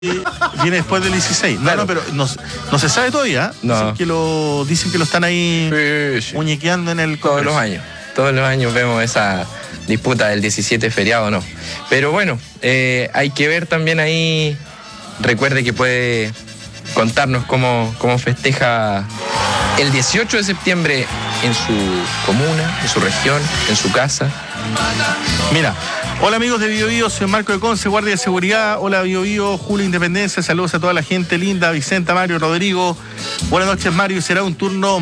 Viene después del 16. Claro. No, pero no se sabe todavía. No. Dicen que lo están ahí Sí. muñequeando en el Congreso. Todos los años vemos esa disputa del 17 feriado o no. Pero bueno, hay que ver también ahí. Recuerde que puede contarnos cómo festeja el 18 de septiembre en su comuna, en su región, en su casa. Mira, hola amigos de Bio Bio, soy Marco de Conce, guardia de seguridad. Hola Bio Bio, Julio Independencia, saludos a toda la gente linda, Vicenta, Mario, Rodrigo. Buenas noches Mario, será un turno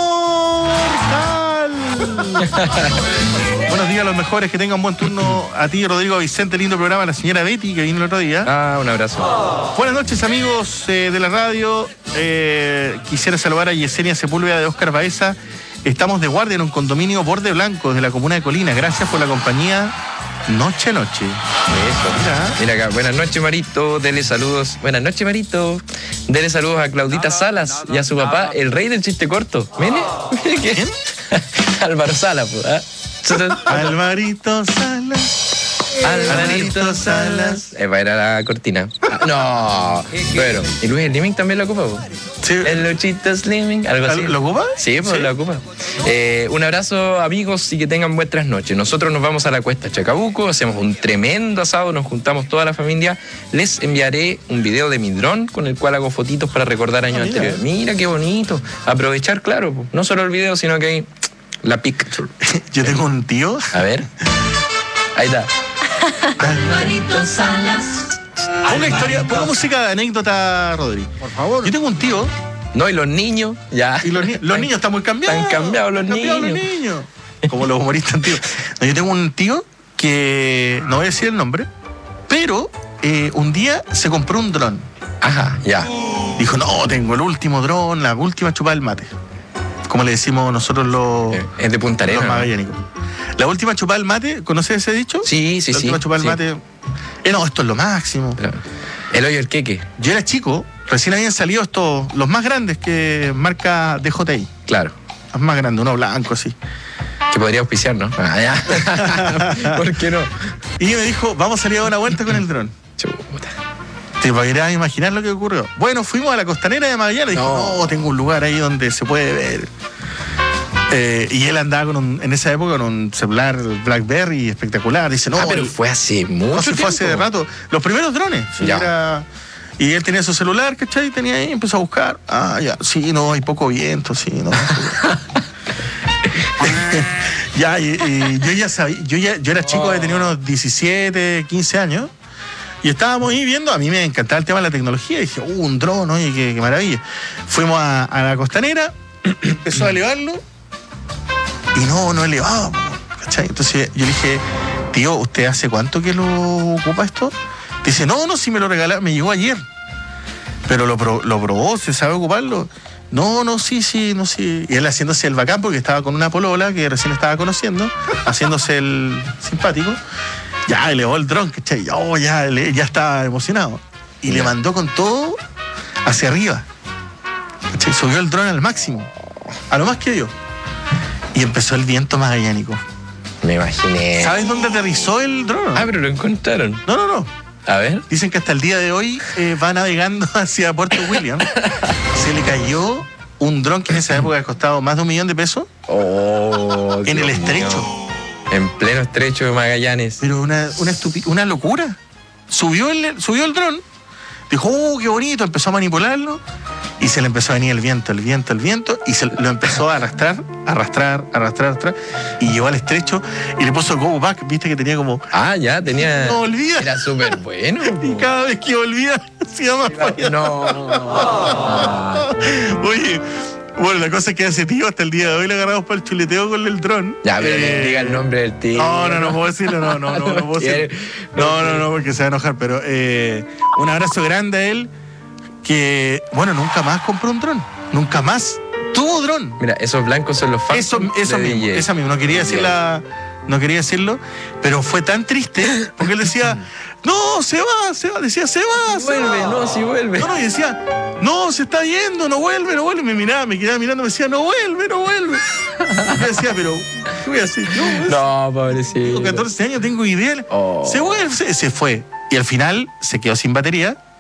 mortal. Buenos días a los mejores, que tengan buen turno a ti Rodrigo, a Vicente, lindo programa, a la señora Betty que vino el otro día. Un abrazo. Buenas noches amigos de la radio, quisiera saludar a Yesenia Sepúlveda de Óscar Baeza. Estamos de guardia en un condominio Borde Blanco de la comuna de Colinas. Gracias por la compañía noche a noche. Eso. Mira acá. Buenas noches, Marito. Dele saludos. Buenas noches, Marito. Dele saludos a Claudita Salas y a su papá, el rey del chiste corto. Mire ¿Quién? Álvaro Salas, pues. Alvarito Salas. Alvarito Salas. Era la cortina. No. Bueno, y Luis Slimming también lo ocupa, pues. Sí. El Luchito Slimming, algo así. ¿Lo ocupa? Sí, pues ¿Sí? lo ocupa. Un abrazo, amigos, y que tengan buenas noches. Nosotros nos vamos a la Cuesta Chacabuco, hacemos un tremendo asado, nos juntamos toda la familia. Les enviaré un video de mi dron con el cual hago fotitos para recordar años anteriores. Mira qué bonito. Aprovechar, claro, pues, no solo el video, sino que hay la picture. Yo tengo un tío. A ver. Ahí está. Alvarito Salas. Ponga historia, ponga música de anécdota, Rodri. Por favor. Yo tengo un tío. No, y los niños, ya. Y los niños están muy cambiados. Están cambiados los niños. Como los humoristas antiguos. No, yo tengo un tío que, no voy a decir el nombre, pero un día se compró un dron. Ajá, ya. Dijo, no, tengo el último dron, la última chupada del mate. Como le decimos nosotros los Es de Punta Arenas, los ¿no? magallánicos. La última chupada del mate, ¿conoces ese dicho? Sí. La última chupada del mate. No, esto es lo máximo. Claro. El hoyo el queque. Yo era chico, recién habían salido estos, los más grandes que marca DJI. Claro. Los más grandes, uno blanco así. Que podría auspiciar, ¿no? Ya. ¿Por qué no? Y me dijo, vamos a salir a dar una vuelta con el dron. Chuta. Te podrías imaginar lo que ocurrió. Bueno, fuimos a la costanera de Magallanes. Dijo, no, tengo un lugar ahí donde se puede ver. Y él andaba en esa época con un celular BlackBerry espectacular. Dice, no, pero fue hace mucho tiempo. Fue hace rato. Los primeros drones. Sí, y él tenía su celular, ¿cachai? Tenía ahí, empezó a buscar. Ya, sí, no, hay poco viento, sí, no. Ya, y yo ya sabía, yo era chico, tenía unos 17, 15 años. Y estábamos ahí viendo, a mí me encantaba el tema de la tecnología. Y dije, un dron, oye, qué maravilla. Fuimos a la costanera, empezó a elevarlo. Y no elevaba, ¿cachai? Entonces yo le dije, tío, ¿usted hace cuánto que lo ocupa esto? Dice, no, si me lo regalaron, me llegó ayer. Pero lo probó, ¿se sabe ocuparlo? No, sí. Y él haciéndose el bacán porque estaba con una polola que recién estaba conociendo, haciéndose el simpático. Ya elevó el dron, ¿cachai? Ya estaba emocionado. Y le mandó con todo hacia arriba. ¿Cachai? Subió el dron al máximo, a lo más que dio. Y empezó el viento magallánico. Me imaginé. ¿Sabes dónde aterrizó el dron? Pero lo encontraron. No. A ver. Dicen que hasta el día de hoy va navegando hacia Puerto William. Se le cayó un dron que en esa época costaba más de $1 millón. En el estrecho. En pleno estrecho de Magallanes. Pero una locura. Subió el dron. Dijo, qué bonito. Empezó a manipularlo. Y se le empezó a venir el viento. Y se lo empezó a arrastrar. Y llegó al estrecho. Y le puso go back. Viste que tenía como... Ya tenía... No olvida. Era súper bueno. Y cada vez que volvía, hacía más falla. No. Oye, bueno, la cosa es que a ese tío hasta el día de hoy le agarramos para el chuleteo con el dron. Ya, pero diga el nombre del tío. No puedo decirlo, no puedo decirlo. No, porque se va a enojar, pero un abrazo grande a él, que, bueno, nunca más compró un dron. Nunca más tuvo dron. Mira, esos blancos son los fans. Eso mismo, esa mismo. No quería decirlo, pero fue tan triste, porque él decía, no, se va, decía, se va. Vuelve. No, y decía, no, se está yendo, no vuelve. Me quedaba mirando, me decía, no vuelve. Y yo decía, pero, ¿qué voy a hacer? No, pobrecito. Tengo 14 años, tengo idea. Se fue. Y al final se quedó sin batería